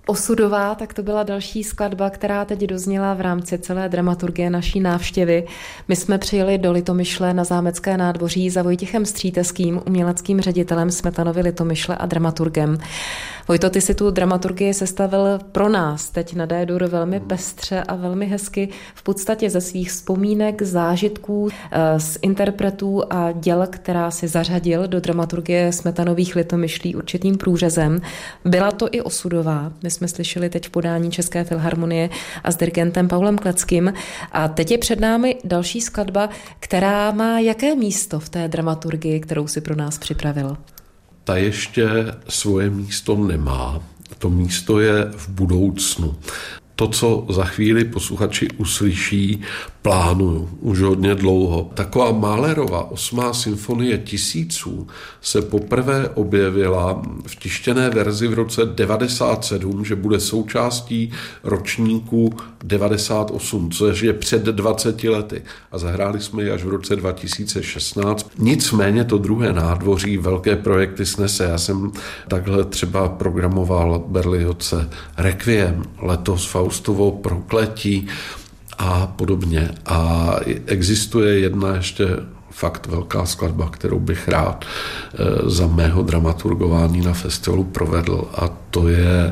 Osudová, tak to byla další skladba, která teď dozněla v rámci celé dramaturgie naší návštěvy. My jsme přijeli do Litomyšle na Zámecké nádvoří za Vojtěchem Stříteským, uměleckým ředitelem Smetanovy Litomyšle a dramaturgem. Vojto, ty si tu dramaturgii sestavil pro nás teď na D-dur velmi pestře a velmi hezky, v podstatě ze svých vzpomínek, zážitků, z interpretů a děl, která si zařadil do dramaturgie Smetanových Litomyšlí určitým průřezem. Byla to i osudová. My jsme slyšeli teď v podání České filharmonie a s dirigentem Paulem Kleckým. A teď je před námi další skladba, která má jaké místo v té dramaturgii, kterou si pro nás připravil? Ta ještě svoje místo nemá. To místo je v budoucnu. To, co za chvíli posluchači uslyší, plánuju už hodně dlouho. Taková Mahlerova 8. symfonie tisíců se poprvé objevila v tištěné verzi v roce 97, že bude součástí ročníku 98, což je před 20 lety. A zahráli jsme ji až v roce 2016. Nicméně to druhé nádvoří velké projekty snese. Já jsem takhle třeba programoval Berlioze Requiem, letos Faustovo Prokletí a podobně. A existuje jedna ještě fakt velká skladba, kterou bych rád za mého dramaturgování na festivalu provedl, a to je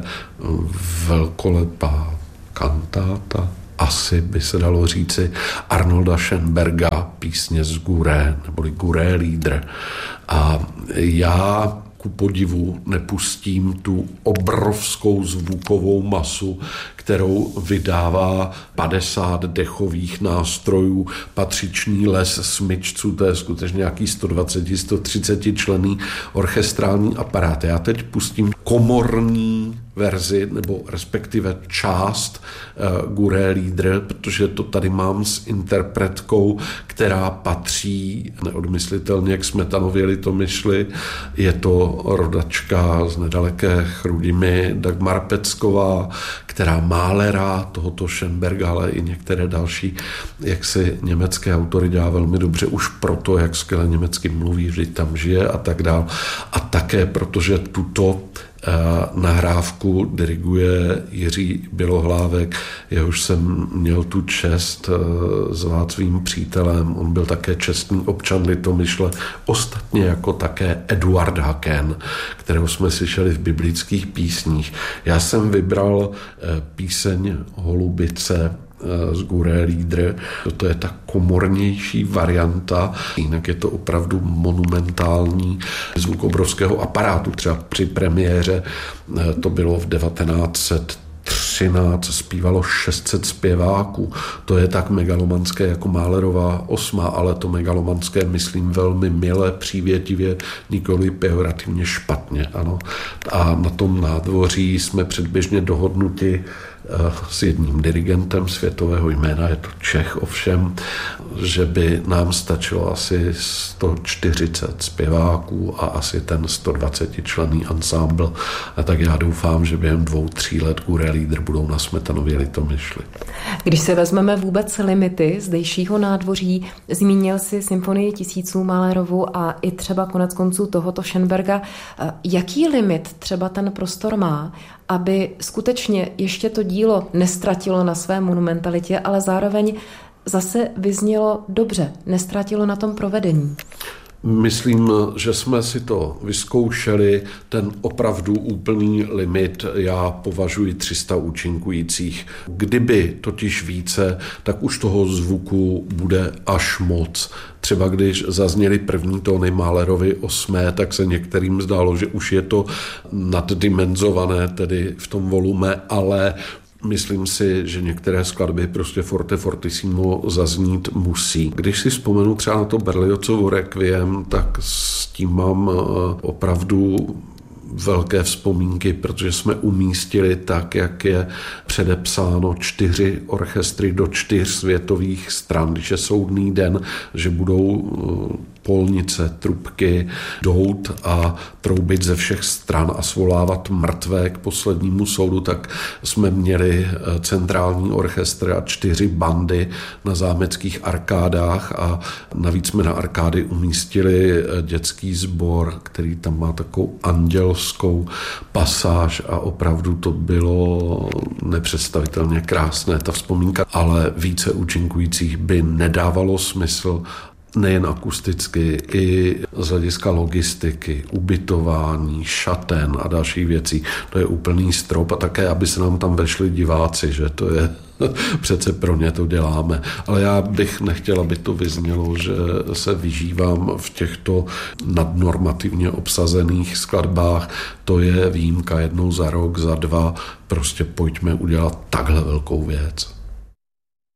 velkolepá kantáta, asi by se dalo říci, Arnolda Schönberga, písně z Guré, neboli Guré Lieder. A já ku podivu nepustím tu obrovskou zvukovou masu, kterou vydává 50 dechových nástrojů, patřičný les smyčců, to je skutečně nějaký 120-130 členný orchestrální aparát. Já teď pustím komorní verzi, nebo respektive část Guré Lieder, protože to tady mám s interpretkou, která patří neodmyslitelně k Smetanově Litomyšli. Je to rodačka z nedaleké Chrudimi Dagmar Pecková, která Mahlera, tohoto Schönberga, ale i některé další, jak si německé autory dělá velmi dobře, už proto, jak skvěle německy mluví, že tam žije a tak dál. A také protože tuto nahrávku diriguje Jiří Bělohlávek, jehož jsem měl tu čest zvát svým přítelem. On byl také čestný občan Litomyšle, ostatně jako také Eduard Haken, kterého jsme slyšeli v biblických písních. Já jsem vybral píseň Holubice z Guré Lieder. To je ta komornější varianta, jinak je to opravdu monumentální zvuk obrovského aparátu. Třeba při premiéře to bylo v 1913, zpívalo 600 zpěváků. To je tak megalomanské jako Mahlerova 8, ale to megalomanské myslím velmi milé, přívětivě, nikoli pejorativně špatně. Ano. A na tom nádvoří jsme předběžně dohodnuti s jedním dirigentem světového jména, je to Čech ovšem, že by nám stačilo asi 140 zpěváků a asi ten 120členný ansámbl. A tak já doufám, že během 2-3 let Guré Lieder budou na Smetanově Litomyšli. Když se vezmeme vůbec limity zdejšího nádvoří, zmínil si symfonii tisíců Mahlerovu a i třeba konec konců tohoto Schönberga. Jaký limit třeba ten prostor má, aby skutečně ještě to dílo nestratilo na své monumentalitě, ale zároveň zase vyznělo dobře, nestratilo na tom provedení? Myslím, že jsme si to vyzkoušeli. Ten opravdu úplný limit já považuji 300 účinkujících. Kdyby totiž více, tak už toho zvuku bude až moc. Třeba když zazněly první tóny Mahlerovy 8, tak se některým zdálo, že už je to naddimenzované, tedy v tom volume, ale myslím si, že některé skladby prostě forte fortissimo zaznít musí. Když si vzpomenu třeba na to Berliozovo Requiem, tak s tím mám opravdu velké vzpomínky, protože jsme umístili tak, jak je předepsáno 4 orchestry do 4 světových stran, když je soudný den, že budou polnice, trubky, dout a troubit ze všech stran a svolávat mrtvé k poslednímu soudu, tak jsme měli centrální orchestr a 4 bandy na zámeckých arkádách a navíc jsme na arkády umístili dětský sbor, který tam má takovou andělskou pasáž a opravdu to bylo nepředstavitelně krásné, ta vzpomínka, ale více účinkujících by nedávalo smysl, nejen akusticky, i z hlediska logistiky, ubytování, šaten a dalších věcí. To je úplný strop a také, aby se nám tam vešli diváci, že to je přece pro ně to děláme. Ale já bych nechtěl, aby to vyznělo, že se vyžívám v těchto nadnormativně obsazených skladbách. To je výjimka jednou za rok, za 2. Prostě pojďme udělat takhle velkou věc.